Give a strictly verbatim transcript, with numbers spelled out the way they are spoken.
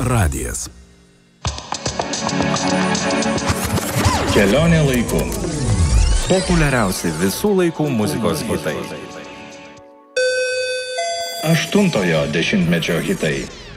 radijas. Kelionė laiku. Populiariausi visų laikų muzikos hitai. Aštuntojo dešimtmečio hitai.